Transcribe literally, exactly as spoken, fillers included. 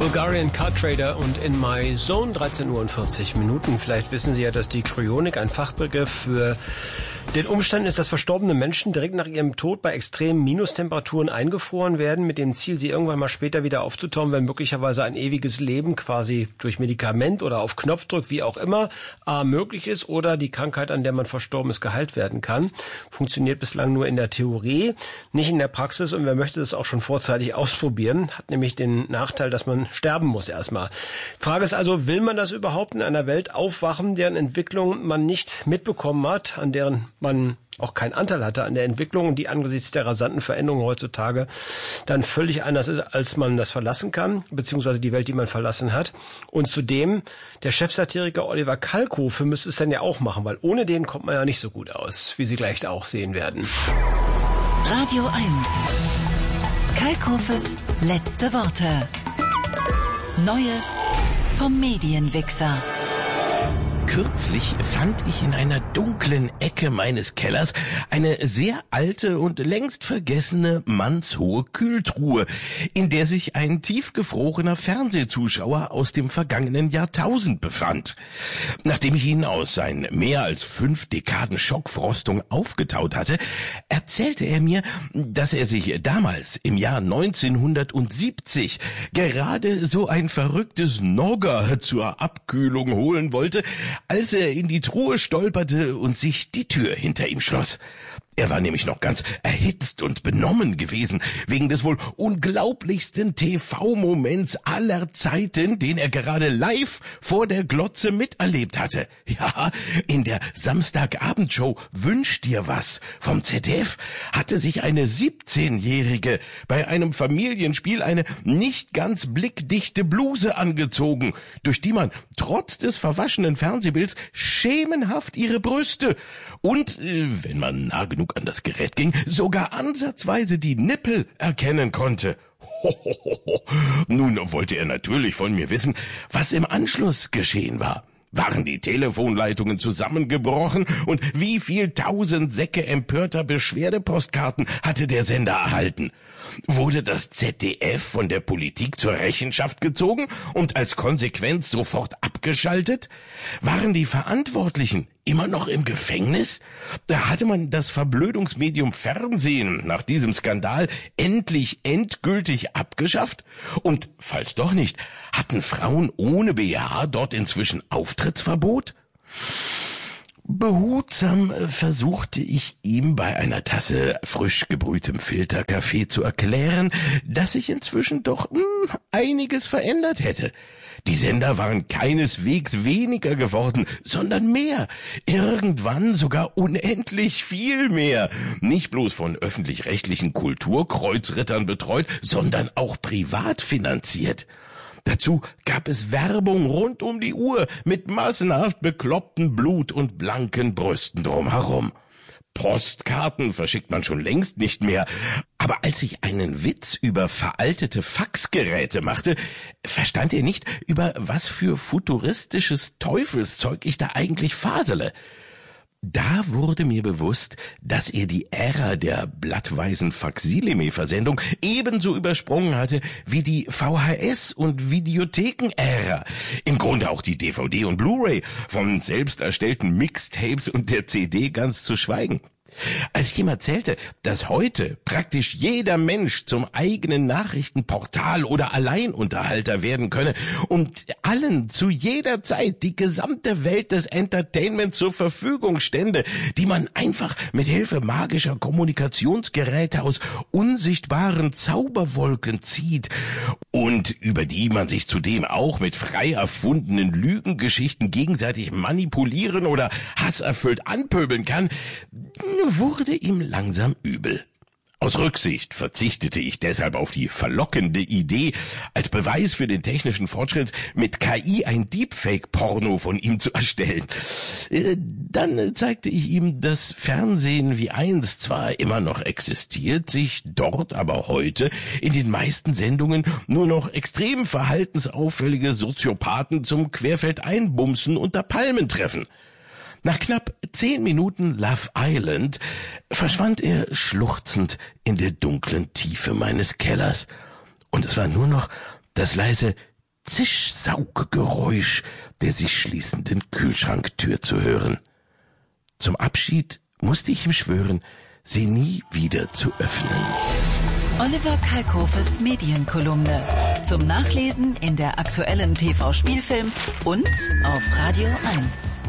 Bulgarian Car Trader und In My Zone, dreizehn Uhr und vierzig Minuten. Vielleicht wissen Sie ja, dass die Kryonik ein Fachbegriff für den Umstand ist, dass verstorbene Menschen direkt nach ihrem Tod bei extremen Minustemperaturen eingefroren werden, mit dem Ziel, sie irgendwann mal später wieder aufzutauen, wenn möglicherweise ein ewiges Leben quasi durch Medikament oder auf Knopfdruck, wie auch immer, A, möglich ist oder die Krankheit, an der man verstorben ist, geheilt werden kann. Funktioniert bislang nur in der Theorie, nicht in der Praxis, und wer möchte das auch schon vorzeitig ausprobieren, hat nämlich den Nachteil, dass man sterben muss erstmal. Frage ist also, will man das überhaupt in einer Welt aufwachen, deren Entwicklung man nicht mitbekommen hat, an deren man auch keinen Anteil hatte an der Entwicklung und die angesichts der rasanten Veränderungen heutzutage dann völlig anders ist, als man das verlassen kann, beziehungsweise die Welt, die man verlassen hat. Und zudem, der Chefsatiriker Oliver Kalkofe müsste es dann ja auch machen, weil ohne den kommt man ja nicht so gut aus, wie Sie gleich auch sehen werden. Radio eins. Kalkofes letzte Worte. Neues vom Medienwichser. Kürzlich fand ich in einer dunklen Ecke meines Kellers eine sehr alte und längst vergessene mannshohe Kühltruhe, in der sich ein tiefgefrorener Fernsehzuschauer aus dem vergangenen Jahrtausend befand. Nachdem ich ihn aus seinen mehr als fünf Dekaden Schockfrostung aufgetaut hatte, erzählte er mir, dass er sich damals im Jahr neunzehnhundertsiebzig gerade so ein verrücktes Nogger zur Abkühlung holen wollte, als er in die Truhe stolperte und sich die Tür hinter ihm schloss. Er war nämlich noch ganz erhitzt und benommen gewesen, wegen des wohl unglaublichsten T V-Moments aller Zeiten, den er gerade live vor der Glotze miterlebt hatte. Ja, in der Samstagabendshow Wünsch dir was vom Z D F hatte sich eine siebzehnjährige bei einem Familienspiel eine nicht ganz blickdichte Bluse angezogen, durch die man trotz des verwaschenen Fernsehbilds schemenhaft ihre Brüste und, äh, wenn man nah genug an das Gerät ging, sogar ansatzweise die Nippel erkennen konnte. Hohoho. Nun wollte er natürlich von mir wissen, was im Anschluss geschehen war. Waren die Telefonleitungen zusammengebrochen und wie viel tausend Säcke empörter Beschwerdepostkarten hatte der Sender erhalten? Wurde das Z D F von der Politik zur Rechenschaft gezogen und als Konsequenz sofort abgeschaltet? Waren die Verantwortlichen immer noch im Gefängnis? Da hatte man das Verblödungsmedium Fernsehen nach diesem Skandal endlich endgültig abgeschafft? Und falls doch nicht, hatten Frauen ohne B H dort inzwischen Auftrittsverbot? Behutsam versuchte ich ihm bei einer Tasse frisch gebrühtem Filterkaffee zu erklären, dass sich inzwischen doch mh, einiges verändert hätte. Die Sender waren keineswegs weniger geworden, sondern mehr. Irgendwann sogar unendlich viel mehr. Nicht bloß von öffentlich-rechtlichen Kulturkreuzrittern betreut, sondern auch privat finanziert. Dazu gab es Werbung rund um die Uhr mit massenhaft bekloppten Blut- und blanken Brüsten drumherum. Postkarten verschickt man schon längst nicht mehr. Aber als ich einen Witz über veraltete Faxgeräte machte, verstand er nicht, über was für futuristisches Teufelszeug ich da eigentlich fasele. Da wurde mir bewusst, dass er die Ära der blattweisen Faksimile-Versendung ebenso übersprungen hatte wie die V H S- und Videotheken-Ära. Im Grunde auch die D V D und Blu-ray, von selbst erstellten Mixtapes und der C D ganz zu schweigen. Als ich ihm erzählte, dass heute praktisch jeder Mensch zum eigenen Nachrichtenportal oder Alleinunterhalter werden könne und allen zu jeder Zeit die gesamte Welt des Entertainments zur Verfügung stände, die man einfach mit Hilfe magischer Kommunikationsgeräte aus unsichtbaren Zauberwolken zieht und über die man sich zudem auch mit frei erfundenen Lügengeschichten gegenseitig manipulieren oder hasserfüllt anpöbeln kann, wurde ihm langsam übel. Aus Rücksicht verzichtete ich deshalb auf die verlockende Idee, als Beweis für den technischen Fortschritt mit K I ein Deepfake-Porno von ihm zu erstellen. Dann zeigte ich ihm, dass Fernsehen wie einst zwar immer noch existiert, sich dort aber heute in den meisten Sendungen nur noch extrem verhaltensauffällige Soziopathen zum Querfeldeinbumsen unter Palmen treffen. Nach knapp zehn Minuten Love Island verschwand er schluchzend in der dunklen Tiefe meines Kellers. Und es war nur noch das leise Zischsauggeräusch der sich schließenden Kühlschranktür zu hören. Zum Abschied musste ich ihm schwören, sie nie wieder zu öffnen. Oliver Kalkofes Medienkolumne. Zum Nachlesen in der aktuellen T V-Spielfilm und auf Radio eins.